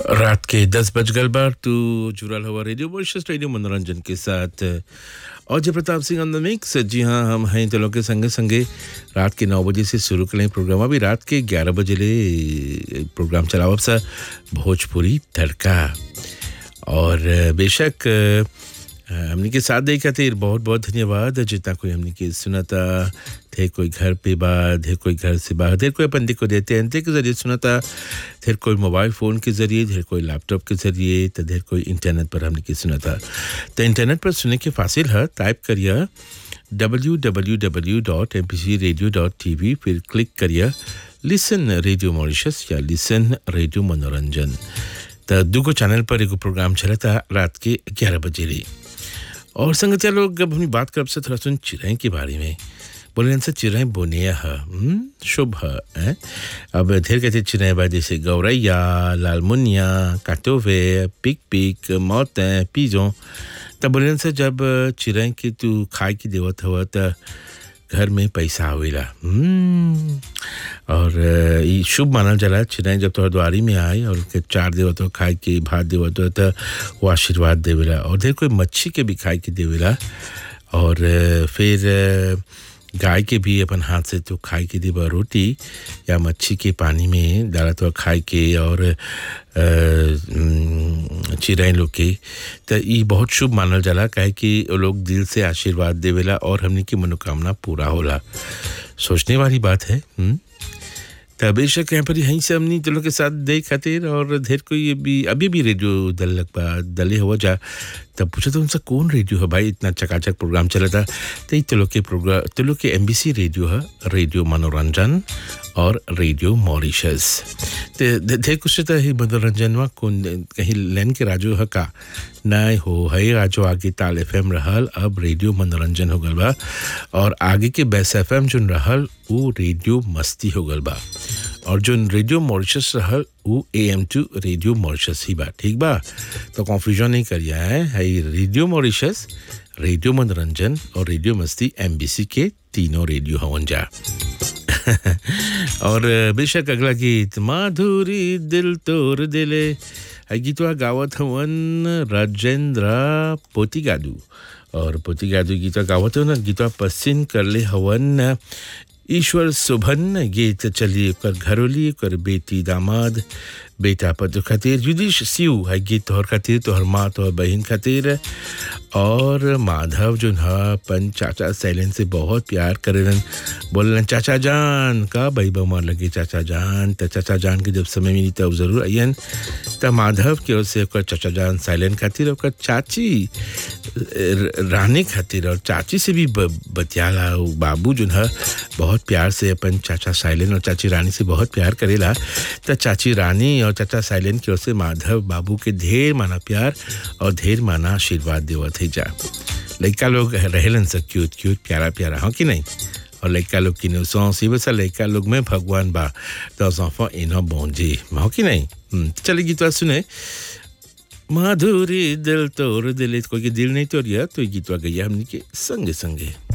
रात के 10 बज गल बार तू जुड़ल हुआ रेडियो मॉरिशस रेडियो मनोरंजन के साथ और जय Pratap Singh on the mix. जी हाँ, हम हैं चलो के संगे संगे रात के 9 बजे से शुरू करें प्रोग्राम। अभी रात के 11 बजे ले प्रोग्राम चलाओ सा भोजपुरी तड़का। और बेशक हमने के साथ दे खातिर बहुत बहुत धन्यवाद। जितना कोई हमने के सुनाता थे, कोई घर पे बात है, कोई घर से बाहर थे, कोई अपन को देते हैं के जरिए सुनाता थे, कोई मोबाइल फ़ोन के ज़रिए, ढेर कोई लैपटॉप के ज़रिए, तो ढेर कोई इंटरनेट पर हमने के सुनाता। तो इंटरनेट पर सुनने के फासिल है, टाइप करिए www.mpcradio.tv, फिर क्लिक करिए लिसन रेडियो मॉरिशस या लिसन रेडियो मनोरंजन। तो दूगो चैनल पर एक प्रोग्राम चला था रात के 11 बजे रे। और संगतिया लोग अब हम बात करब से थोड़ा सुन चिड़ै के बारे में। बोले इनसे चिड़ै बोनिया है, शुभ है। अब ढेर कहते चिड़ै बा, जैसे गौरैया, लालमुनिया, काटोवे, पिक पिक, मौतें, पीजों। तब बोले इनसे जब चिड़ै की तू खाए की देवत हुआ तो घर में पैसा आवेला। और ये शुभ मानल जाला। चिड़ै जब तोहर द्वारी में आए और के चार देवत हो खाए के भात देवत हो तो वो आशीर्वाद देवेला। और ढेर कोई मच्छी के भी खाए के देवेला। और फिर गाय के भी अपन हाथ से तो खाए के देवा रोटी या मच्छी के पानी में डाला तो खाए के। और चिड़ै लोग के तो ये बहुत शुभ मानल जाला, काहे कि वो लोग दिल से आशीर्वाद देवेला और हमने की मनोकामना पूरा होला। सोचने वाली बात है। तो बेशक यहाँ पर यहीं से हमने चलो के साथ दे खातिर। और ढेर कोई अभी भी रेडियो दले हुआ जा, तब पूछा तो उनसे कौन रेडियो है भाई, इतना चकाचक प्रोग्राम चला था। तो चलो के एमबीसी रेडियो है, रेडियो मनोरंजन और रेडियो मॉरिशस। तो ढेर कुछ तो ही मनोरंजन में कौन कहीं लैन के राजो है का नहीं हो है। राजो आगे ताल FM रहल, अब रेडियो मनोरंजन हो गल बा। और आगे के बेस FM जो रहल वो रेडियो मस्ती हो गल बा। और जो रेडियो मॉरिशस रहल वो AM2 रेडियो मॉरिशस ही बा। ठीक बा, तो कन्फ्यूजन नहीं करिए है रेडियो मॉरिशस, रेडियो मनोरंजन और रेडियो मस्ती एमबीसी के तीनों रेडियो हवन जा। और बेशक अगला गीत माधुरी दिल तोर दिले गीतवा गावत हवन राजेंद्र पोतिगादू। और पोतिगादू गीतवा गावत हो ना, गीतवा पसंद कर ले हवन ईश्वर सुभन। गीत चलिए कर घरोली कर बेटी दामाद बेटा पति खातिर युधिश सिंह है गीत तोहर खातिर, तोहर माँ तोहर बहन खातिर। और माधव जो पन चाचा सैलन से बहुत प्यार करेलन, बोलन चाचा जान का भाई बमार लगे चाचा जान। तो चाचा जान के जब समय मिली तब जरूर अयन। तो माधव की ओर से चाचा जान सैलन खातिर, और चाची रानी खातिर। और चाची से भी बतियाला। बाबू जो है बहुत प्यार से अपन चाचा सैलन और चाची रानी से बहुत प्यार करेला। तो चाची रानी और चाचा साइलेंट की ओर से माधव बाबू के ढेर माना प्यार और ढेर माना आशीर्वाद देवत है जा। लड़का लोग रहेलन सब क्यूट क्यूट प्यारा प्यारा, हो कि नहीं। और लड़का लोग की नौसौंस बस लड़का लोग में भगवान बा तो सौंफा इनो बोंजी, हो कि नहीं। चले गीतवा सुने माधुरी दिल तोड़ दिले। कोई के दिल नहीं तोड़िया तो गीतवा गैया हमने के संगे संगे।